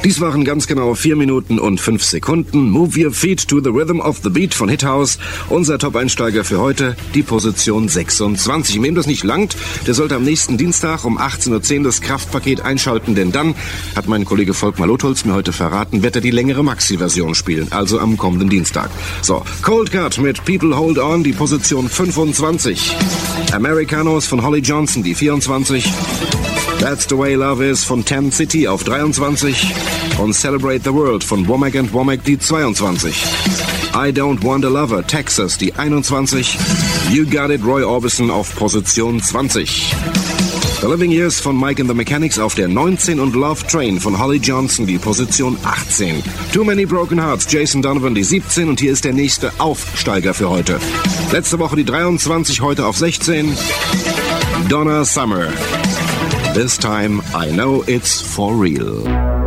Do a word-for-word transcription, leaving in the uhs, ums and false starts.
Dies waren ganz genau vier Minuten und fünf Sekunden. Move your feet to the rhythm of the beat von Hithouse. Unser Top-Einsteiger für heute, die Position sechsundzwanzig. Wem das nicht langt, der sollte am nächsten Dienstag um achtzehn Uhr zehn das Kraftpaket einschalten, denn dann, hat mein Kollege Volkmar Lotholz mir heute verraten, wird er die längere Maxi-Version spielen, also am kommenden Dienstag. So, Cold Cut mit People Hold On, die Position fünfundzwanzig. Americanos von Holly Johnson, die vierundzwanzig. That's the Way Love Is von Tent City auf dreiundzwanzig und Celebrate the World von Womack and Womack die zweiundzwanzig. I Don't Want a Lover, Texas die einundzwanzig. You Got It, Roy Orbison auf Position zwanzig. The Living Years von Mike and the Mechanics auf der neunzehn und Love Train von Holly Johnson die Position achtzehn. Too Many Broken Hearts, Jason Donovan die siebzehn und hier ist der nächste Aufsteiger für heute. Letzte Woche die dreiundzwanzig, heute auf sechzehn. Donna Summer. This time I know it's for real.